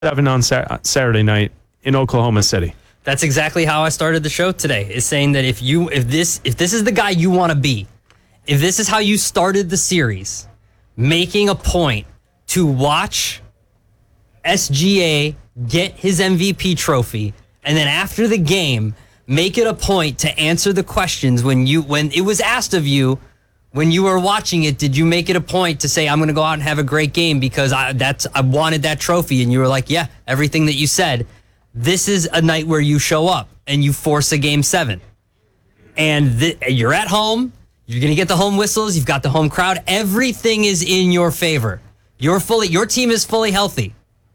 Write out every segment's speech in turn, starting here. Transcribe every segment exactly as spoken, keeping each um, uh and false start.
seven on sa- Saturday night in Oklahoma City. That's exactly how I started the show today, is saying that if you if this if this is the guy you want to be, if this is how you started the series, making a point to watch S G A get his M V P trophy, and then after the game, make it a point to answer the questions when you when it was asked of you, when you were watching it, did you make it a point to say, I'm going to go out and have a great game because I that's I wanted that trophy? And you were like, yeah, everything that you said. This is a night where you show up and you force a game seven. And th- you're at home. You're going to get the home whistles. You've got the home crowd. Everything is in your favor. You're fully. Your team is fully healthy.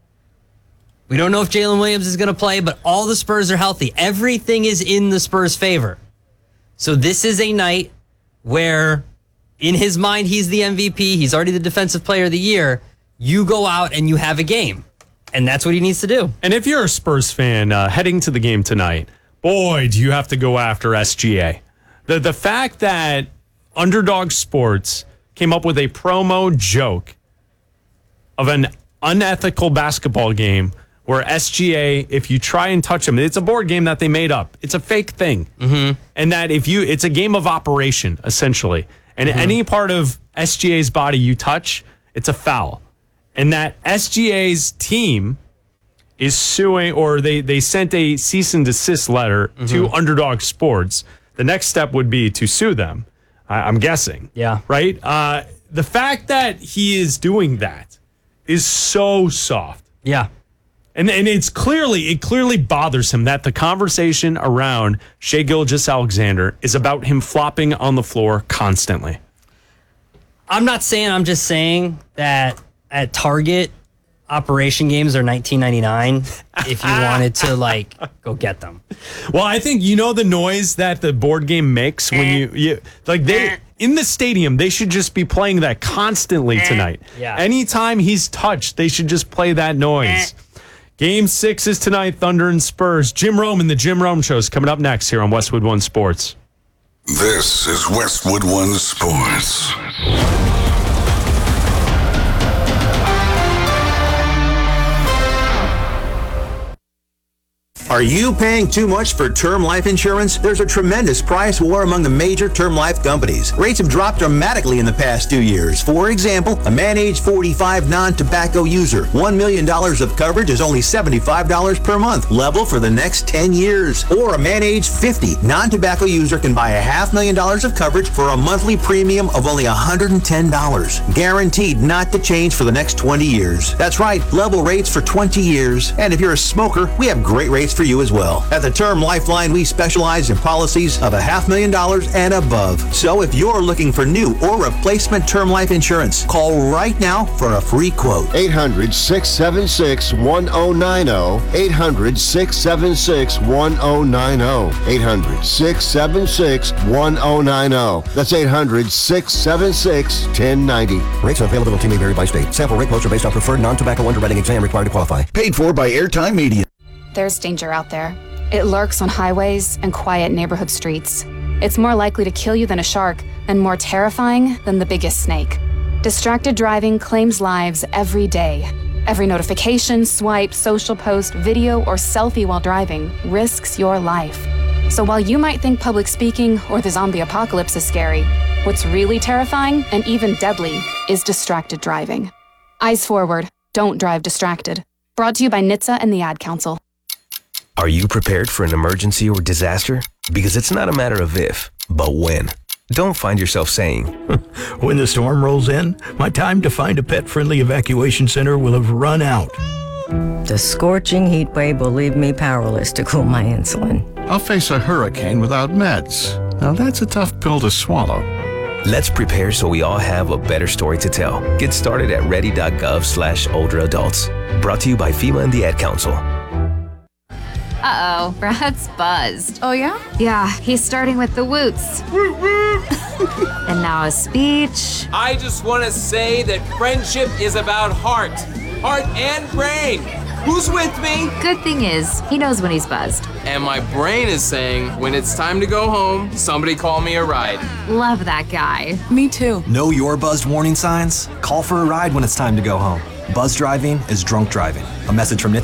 We don't know if Jalen Williams is going to play, but all the Spurs are healthy. Everything is in the Spurs' favor. So this is a night where, in his mind, he's the M V P. He's already the Defensive Player of the Year. You go out and you have a game. And that's what he needs to do. And if you're a Spurs fan uh, heading to the game tonight, boy, do you have to go after S G A. The, the fact that Underdog Sports came up with a promo joke of an unethical basketball game where S G A, if you try and touch them, it's a board game that they made up. It's a fake thing. Mm-hmm. And that if you, it's a game of operation, essentially. And Mm-hmm. any part of S G A's body you touch, it's a foul. And that S G A's team is suing, or they, they sent a cease and desist letter mm-hmm. to Underdog Sports. The next step would be to sue them, I, I'm guessing. Yeah. Right? Uh, the fact that he is doing that is so soft. Yeah. And and it's clearly, it clearly bothers him that the conversation around Shai Gilgeous-Alexander is about him flopping on the floor constantly. I'm not saying, I'm just saying that at Target, operation games are nineteen ninety-nine if you wanted to, like, go get them. Well, I think you know the noise that the board game makes when you, you like, they, in the stadium, they should just be playing that constantly tonight. Yeah. Anytime he's touched, they should just play that noise. Game six is tonight, Thunder and Spurs. Jim Rome and the Jim Rome Show is coming up next here on Westwood One Sports. This is Westwood One Sports. Are you paying too much for term life insurance? There's a tremendous price war among the major term life companies. Rates have dropped dramatically in the past two years. For example, a man age forty-five non-tobacco user, one million dollars of coverage is only seventy-five dollars per month, level for the next ten years. Or a man age fifty non-tobacco user can buy a half million dollars of coverage for a monthly premium of only one hundred ten dollars. Guaranteed not to change for the next twenty years. That's right, level rates for twenty years. And if you're a smoker, we have great rates for you as well. At the Term Lifeline, we specialize in policies of a half million dollars and above. So if you're looking for new or replacement term life insurance, call right now for a free quote. eight hundred, six seven six, one oh nine oh. eight hundred, six seven six, one oh nine oh. eight hundred, six seven six, one oh nine oh. That's eight hundred, six seven six, one oh nine oh. Rates and availability may vary by state. Sample rate quotes are based on preferred non-tobacco underwriting exam required to qualify. Paid for by Airtime Media. There's danger out there. It lurks on highways and quiet neighborhood streets. It's more likely to kill you than a shark and more terrifying than the biggest snake. Distracted driving claims lives every day. Every notification, swipe, social post, video, or selfie while driving risks your life. So while you might think public speaking or the zombie apocalypse is scary, what's really terrifying and even deadly is distracted driving. Eyes forward. Don't drive distracted. Brought to you by N H T S A and the Ad Council. Are you prepared for an emergency or disaster? Because it's not a matter of if, but when. Don't find yourself saying, when the storm rolls in, my time to find a pet-friendly evacuation center will have run out. The scorching heat wave will leave me powerless to cool my insulin. I'll face a hurricane without meds. Now that's a tough pill to swallow. Let's prepare so we all have a better story to tell. Get started at ready.gov slash older adults. Brought to you by FEMA and the Ad Council. Uh-oh, Brad's buzzed. Oh, yeah? Yeah, he's starting with the woots. And now a speech. I just want to say that friendship is about heart. Heart and brain. Who's with me? Good thing is, he knows when he's buzzed. And my brain is saying, when it's time to go home, somebody call me a ride. Love that guy. Me too. Know your buzzed warning signs? Call for a ride when it's time to go home. Buzz driving is drunk driving. A message from